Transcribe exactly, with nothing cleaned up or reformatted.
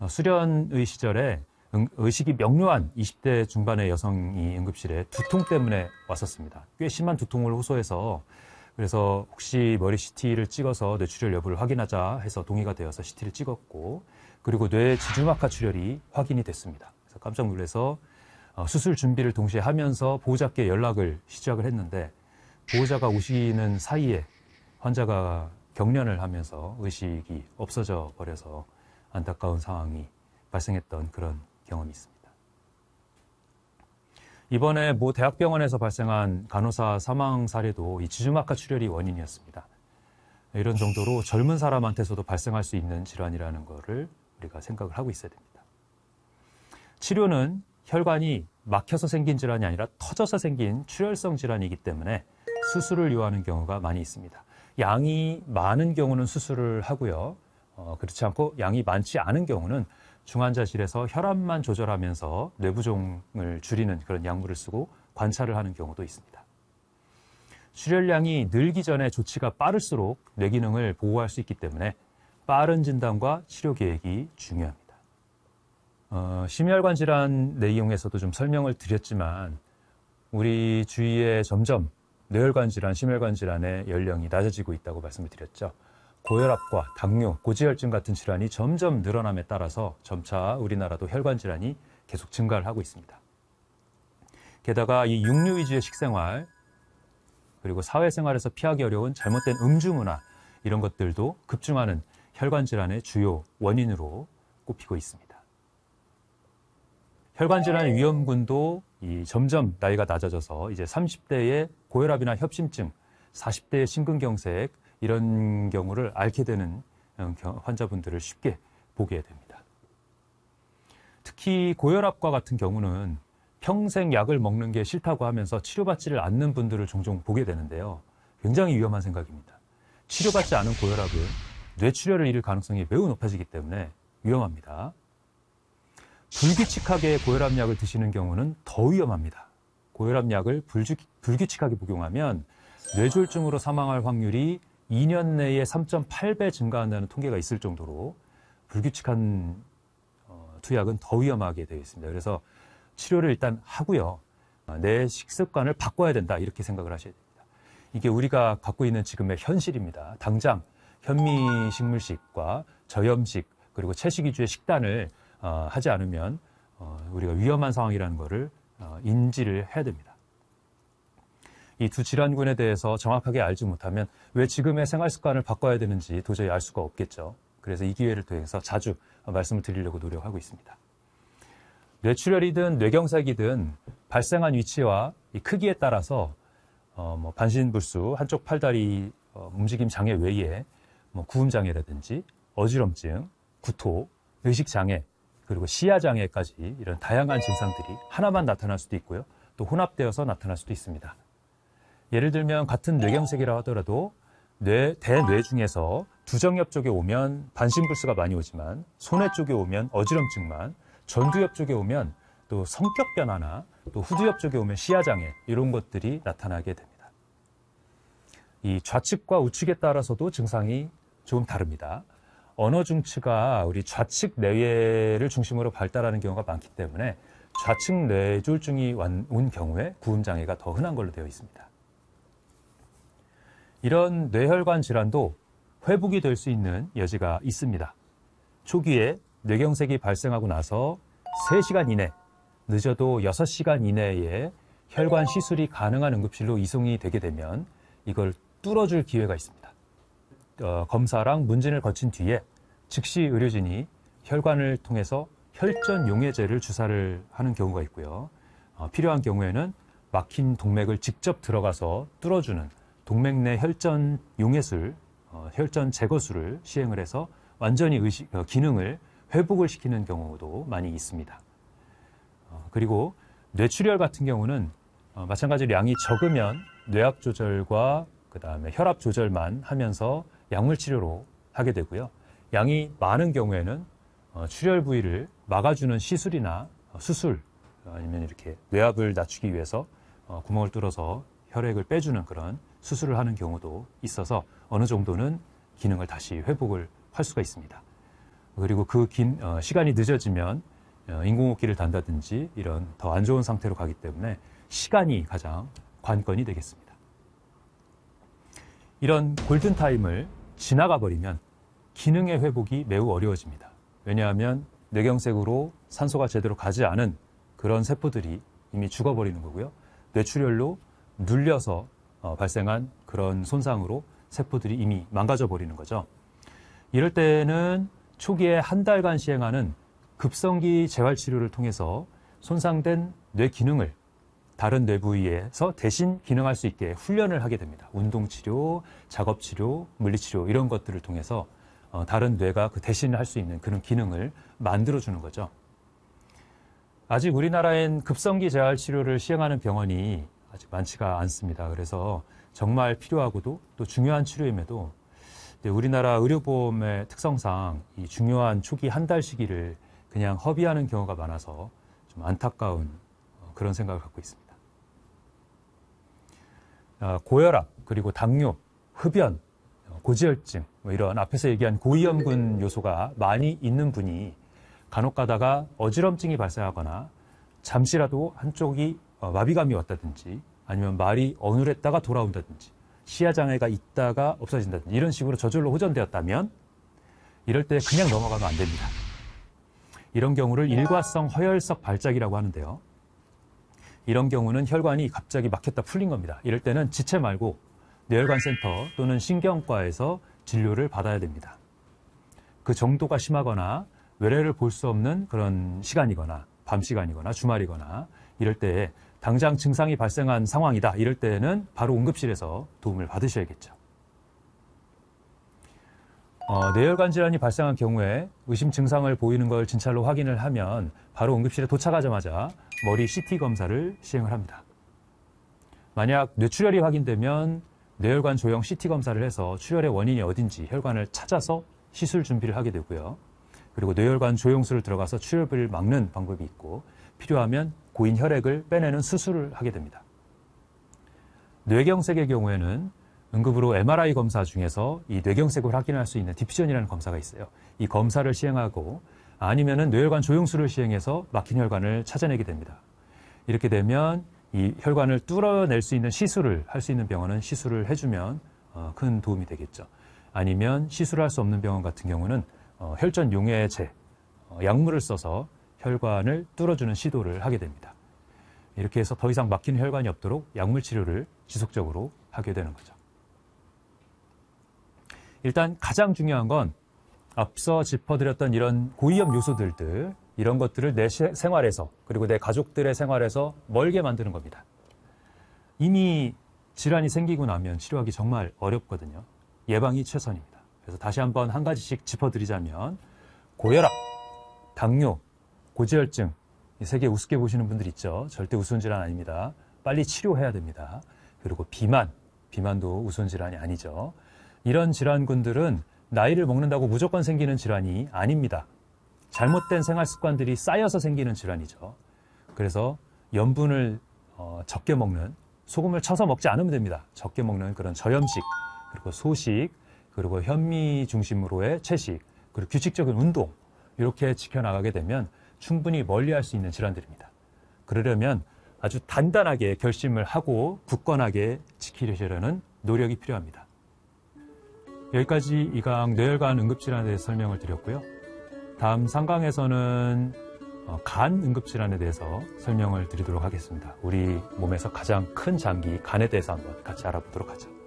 수련의 시절에 의식이 명료한 이십 대 중반의 여성이 응급실에 두통 때문에 왔었습니다. 꽤 심한 두통을 호소해서 그래서 혹시 머리 씨티를 찍어서 뇌출혈 여부를 확인하자 해서 동의가 되어서 씨티를 찍었고 그리고 뇌 지주막하 출혈이 확인이 됐습니다. 그래서 깜짝 놀라서 수술 준비를 동시에 하면서 보호자께 연락을 시작을 했는데 보호자가 오시는 사이에 환자가 경련을 하면서 의식이 없어져 버려서 안타까운 상황이 발생했던 그런 경험이 있습니다. 이번에 모 대학병원에서 발생한 간호사 사망 사례도 이 지주막하 출혈이 원인이었습니다. 이런 정도로 젊은 사람한테서도 발생할 수 있는 질환이라는 것을 우리가 생각을 하고 있어야 됩니다. 치료는 혈관이 막혀서 생긴 질환이 아니라 터져서 생긴 출혈성 질환이기 때문에 수술을 요하는 경우가 많이 있습니다. 양이 많은 경우는 수술을 하고요. 어, 그렇지 않고 양이 많지 않은 경우는 중환자실에서 혈압만 조절하면서 뇌부종을 줄이는 그런 약물을 쓰고 관찰을 하는 경우도 있습니다. 출혈량이 늘기 전에 조치가 빠를수록 뇌 기능을 보호할 수 있기 때문에 빠른 진단과 치료 계획이 중요합니다. 어, 심혈관 질환 내용에서도 좀 설명을 드렸지만 우리 주위에 점점 뇌혈관 질환, 심혈관 질환의 연령이 낮아지고 있다고 말씀을 드렸죠. 고혈압과 당뇨, 고지혈증 같은 질환이 점점 늘어남에 따라서 점차 우리나라도 혈관 질환이 계속 증가를 하고 있습니다. 게다가 이 육류 위주의 식생활, 그리고 사회생활에서 피하기 어려운 잘못된 음주 문화 이런 것들도 급증하는 혈관 질환의 주요 원인으로 꼽히고 있습니다. 혈관 질환의 위험군도 이 점점 나이가 낮아져서 이제 삼십 대의 고혈압이나 협심증, 사십 대의 심근경색 이런 경우를 앓게 되는 환자분들을 쉽게 보게 됩니다. 특히 고혈압과 같은 경우는 평생 약을 먹는 게 싫다고 하면서 치료받지를 않는 분들을 종종 보게 되는데요. 굉장히 위험한 생각입니다. 치료받지 않은 고혈압은 뇌출혈을 잃을 가능성이 매우 높아지기 때문에 위험합니다. 불규칙하게 고혈압약을 드시는 경우는 더 위험합니다. 고혈압약을 불규, 불규칙하게 복용하면 뇌졸중으로 사망할 확률이 이 년 내에 삼 점 팔 배 증가한다는 통계가 있을 정도로 불규칙한 어, 투약은 더 위험하게 되어 있습니다. 그래서 치료를 일단 하고요. 내 식습관을 바꿔야 된다 이렇게 생각을 하셔야 됩니다. 이게 우리가 갖고 있는 지금의 현실입니다. 당장 현미식물식과 저염식 그리고 채식 위주의 식단을 어, 하지 않으면 어, 우리가 위험한 상황이라는 것을 어, 인지를 해야 됩니다. 이 두 질환군에 대해서 정확하게 알지 못하면 왜 지금의 생활 습관을 바꿔야 되는지 도저히 알 수가 없겠죠. 그래서 이 기회를 통해서 자주 말씀을 드리려고 노력하고 있습니다. 뇌출혈이든 뇌경색이든 발생한 위치와 이 크기에 따라서 어, 뭐 반신불수, 한쪽 팔다리 어, 움직임 장애 외에 뭐 구음 장애라든지 어지럼증, 구토, 의식 장애, 그리고 시야 장애까지 이런 다양한 증상들이 하나만 나타날 수도 있고요. 또 혼합되어서 나타날 수도 있습니다. 예를 들면 같은 뇌경색이라 하더라도 뇌, 대뇌 중에서 두정엽 쪽에 오면 반신불수가 많이 오지만 손해 쪽에 오면 어지럼증만, 전두엽 쪽에 오면 또 성격 변화나 또 후두엽 쪽에 오면 시야장애 이런 것들이 나타나게 됩니다. 이 좌측과 우측에 따라서도 증상이 조금 다릅니다. 언어 중추가 우리 좌측 뇌를 중심으로 발달하는 경우가 많기 때문에 좌측 뇌졸중이 온 경우에 구음장애가 더 흔한 걸로 되어 있습니다. 이런 뇌혈관 질환도 회복이 될 수 있는 여지가 있습니다. 초기에 뇌경색이 발생하고 나서 세 시간 이내, 늦어도 여섯 시간 이내에 혈관 시술이 가능한 응급실로 이송이 되게 되면 이걸 뚫어줄 기회가 있습니다. 어, 검사랑 문진을 거친 뒤에 즉시 의료진이 혈관을 통해서 혈전 용해제를 주사를 하는 경우가 있고요. 어, 필요한 경우에는 막힌 동맥을 직접 들어가서 뚫어주는 동맥 내 혈전 용해술, 어, 혈전 제거술을 시행을 해서 완전히 의식, 어, 기능을 회복을 시키는 경우도 많이 있습니다. 어, 그리고 뇌출혈 같은 경우는 어, 마찬가지로 양이 적으면 뇌압 조절과 그 다음에 혈압 조절만 하면서 약물 치료로 하게 되고요. 양이 많은 경우에는 어, 출혈 부위를 막아주는 시술이나 어, 수술 아니면 이렇게 뇌압을 낮추기 위해서 어, 구멍을 뚫어서 혈액을 빼주는 그런 수술을 하는 경우도 있어서 어느 정도는 기능을 다시 회복을 할 수가 있습니다. 그리고 그 긴 어, 시간이 늦어지면 어, 인공호흡기를 단다든지 이런 더 안 좋은 상태로 가기 때문에 시간이 가장 관건이 되겠습니다. 이런 골든타임을 지나가 버리면 기능의 회복이 매우 어려워집니다. 왜냐하면 뇌경색으로 산소가 제대로 가지 않은 그런 세포들이 이미 죽어버리는 거고요. 뇌출혈로 눌려서 어, 발생한 그런 손상으로 세포들이 이미 망가져 버리는 거죠. 이럴 때는 초기에 한 달간 시행하는 급성기 재활치료를 통해서 손상된 뇌 기능을 다른 뇌 부위에서 대신 기능할 수 있게 훈련을 하게 됩니다. 운동치료, 작업치료, 물리치료 이런 것들을 통해서 어, 다른 뇌가 그 대신을 할 수 있는 그런 기능을 만들어주는 거죠. 아직 우리나라엔 급성기 재활치료를 시행하는 병원이 아직 많지가 않습니다. 그래서 정말 필요하고도 또 중요한 치료임에도 우리나라 의료보험의 특성상 이 중요한 초기 한 달 시기를 그냥 허비하는 경우가 많아서 좀 안타까운 그런 생각을 갖고 있습니다. 고혈압, 그리고 당뇨, 흡연, 고지혈증 뭐 이런 앞에서 얘기한 고위험군 요소가 많이 있는 분이 간혹 가다가 어지럼증이 발생하거나 잠시라도 한쪽이 마비감이 왔다든지 아니면 말이 어눌했다가 돌아온다든지 시야장애가 있다가 없어진다든지 이런 식으로 저절로 호전되었다면 이럴 때 그냥 넘어가면 안 됩니다. 이런 경우를 일과성 허혈석 발작이라고 하는데요. 이런 경우는 혈관이 갑자기 막혔다 풀린 겁니다. 이럴 때는 지체 말고 뇌혈관센터 또는 신경과에서 진료를 받아야 됩니다. 그 정도가 심하거나 외래를 볼 수 없는 그런 시간이거나 밤 시간이거나 주말이거나 이럴 때 당장 증상이 발생한 상황이다. 이럴 때는 바로 응급실에서 도움을 받으셔야겠죠. 어, 뇌혈관 질환이 발생한 경우에 의심 증상을 보이는 걸 진찰로 확인을 하면 바로 응급실에 도착하자마자 머리 씨티 검사를 시행을 합니다. 만약 뇌출혈이 확인되면 뇌혈관 조형 씨티 검사를 해서 출혈의 원인이 어딘지 혈관을 찾아서 시술 준비를 하게 되고요. 그리고 뇌혈관 조형술을 들어가서 출혈을 막는 방법이 있고 필요하면 고인 혈액을 빼내는 수술을 하게 됩니다. 뇌경색의 경우에는 응급으로 엠알아이 검사 중에서 이 뇌경색을 확인할 수 있는 디퓨전이라는 검사가 있어요. 이 검사를 시행하고 아니면은 뇌혈관 조형술을 시행해서 막힌 혈관을 찾아내게 됩니다. 이렇게 되면 이 혈관을 뚫어낼 수 있는 시술을 할 수 있는 병원은 시술을 해주면 어, 큰 도움이 되겠죠. 아니면 시술을 할 수 없는 병원 같은 경우는 어, 혈전 용해제, 어, 약물을 써서 혈관을 뚫어주는 시도를 하게 됩니다. 이렇게 해서 더 이상 막힌 혈관이 없도록 약물 치료를 지속적으로 하게 되는 거죠. 일단 가장 중요한 건 앞서 짚어드렸던 이런 고위험 요소들들, 이런 것들을 내 생활에서 그리고 내 가족들의 생활에서 멀게 만드는 겁니다. 이미 질환이 생기고 나면 치료하기 정말 어렵거든요. 예방이 최선입니다. 그래서 다시 한번 한 가지씩 짚어드리자면 고혈압, 당뇨, 고지혈증, 이 세 개 우습게 보시는 분들 있죠. 절대 우스운 질환 아닙니다. 빨리 치료해야 됩니다. 그리고 비만, 비만도 우스운 질환이 아니죠. 이런 질환군들은 나이를 먹는다고 무조건 생기는 질환이 아닙니다. 잘못된 생활 습관들이 쌓여서 생기는 질환이죠. 그래서 염분을 어, 적게 먹는, 소금을 쳐서 먹지 않으면 됩니다. 적게 먹는 그런 저염식, 그리고 소식, 그리고 현미 중심으로의 채식, 그리고 규칙적인 운동 이렇게 지켜나가게 되면 충분히 멀리할 수 있는 질환들입니다. 그러려면 아주 단단하게 결심을 하고 굳건하게 지키려는 노력이 필요합니다. 여기까지 이 강 뇌혈관 응급질환에 대해서 설명을 드렸고요. 다음 삼 강에서는 간 응급질환에 대해서 설명을 드리도록 하겠습니다. 우리 몸에서 가장 큰 장기 간에 대해서 한번 같이 알아보도록 하죠.